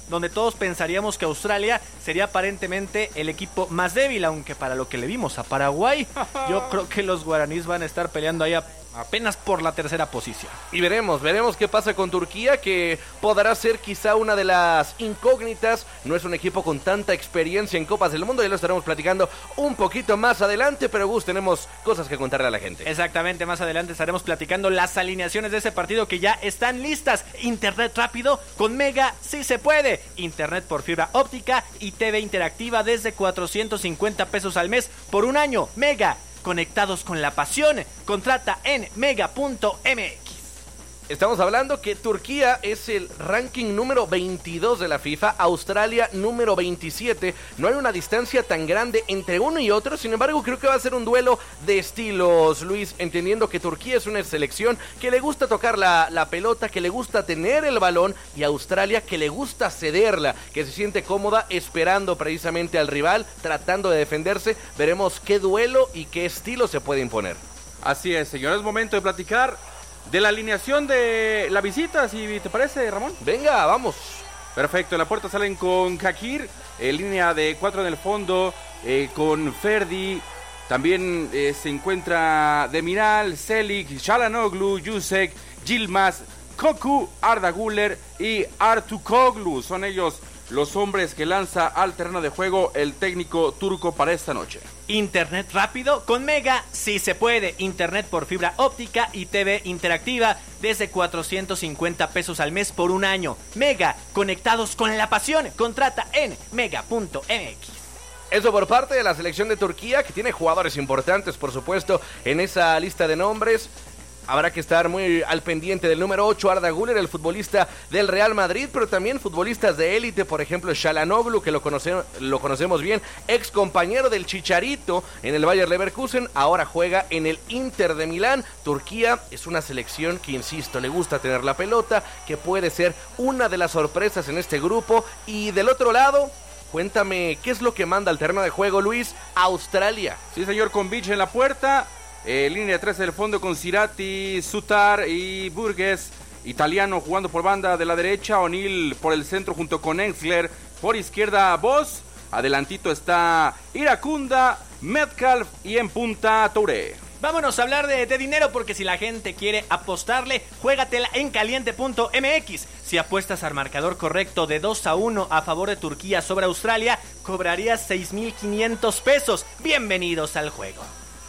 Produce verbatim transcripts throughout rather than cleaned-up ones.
donde todos pensaríamos que Australia sería aparentemente el equipo más débil, aunque para lo que le vimos a Paraguay, yo creo que los guaraníes van a estar peleando ahí a apenas por la tercera posición. Y veremos, veremos qué pasa con Turquía, que podrá ser quizá una de las incógnitas. No es un equipo con tanta experiencia en Copas del Mundo, ya lo estaremos platicando un poquito más adelante, pero Gus, tenemos cosas que contarle a la gente. Exactamente, más adelante estaremos platicando las alineaciones de ese partido que ya están listas. Internet rápido con Mega, sí se puede. Internet por fibra óptica y T V interactiva desde cuatrocientos cincuenta pesos al mes por un año. Mega, conectados con la pasión. Contrata en mega punto m x. Estamos hablando que Turquía es el ranking número veintidós de la FIFA, Australia número veintisiete. No hay una distancia tan grande entre uno y otro, sin embargo creo que va a ser un duelo de estilos, Luis, entendiendo que Turquía es una selección que le gusta tocar la, la pelota, que le gusta tener el balón, y Australia que le gusta cederla, que se siente cómoda esperando precisamente al rival, tratando de defenderse. Veremos qué duelo y qué estilo se puede imponer. Así es, señor, es momento de platicar de la alineación de la visita, si te parece, Ramón. Venga, vamos. Perfecto, en la puerta salen con Kakir, en línea de cuatro en el fondo, eh, con Ferdi. También eh, se encuentra Demiral, Selik, Çalhanoğlu, Yusek, Yilmaz, Koku, Arda Güler y Artukoglu. Son ellos los hombres que lanza al terreno de juego el técnico turco para esta noche. Internet rápido con Mega, sí se puede. Internet por fibra óptica y T V interactiva desde cuatrocientos cincuenta pesos al mes por un año. Mega, conectados con la pasión. Contrata en mega punto m x. Eso por parte de la selección de Turquía, que tiene jugadores importantes, por supuesto, en esa lista de nombres. Habrá que estar muy al pendiente del número ocho, Arda Güler, el futbolista del Real Madrid, pero también futbolistas de élite, por ejemplo, Çalhanoğlu, que lo, conoce, lo conocemos bien, ex compañero del Chicharito en el Bayer Leverkusen, ahora juega en el Inter de Milán. Turquía es una selección que, insisto, le gusta tener la pelota, que puede ser una de las sorpresas en este grupo. Y del otro lado, cuéntame, ¿qué es lo que manda al terreno de juego, Luis? Australia. Sí, señor, con Beach en la puerta. Eh, línea tres del fondo con Cirati, Sutar y Burgess. Italiano jugando por banda de la derecha, O'Neill por el centro junto con Ensler. Por izquierda, Bosz. Adelantito está Iracunda, Metcalf y en punta Touré. Vámonos a hablar de, de dinero, porque si la gente quiere apostarle, juégatela en caliente punto m x. Si apuestas al marcador correcto de dos a uno a favor de Turquía sobre Australia, cobrarías seis mil quinientos pesos. Bienvenidos al juego.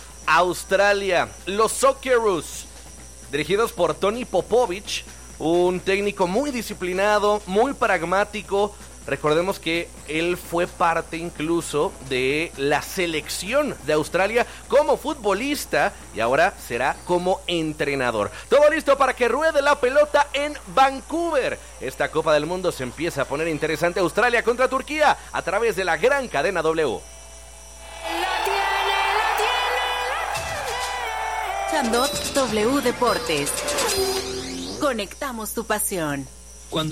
Australia, los Socceroos, dirigidos por Tony Popovic, un técnico muy disciplinado, muy pragmático. Recordemos que él fue parte incluso de la selección de Australia como futbolista y ahora será como entrenador. Todo listo para que ruede la pelota en Vancouver. Esta Copa del Mundo se empieza a poner interesante. Australia contra Turquía a través de la gran cadena W. Escuchando W Deportes. Conectamos tu pasión.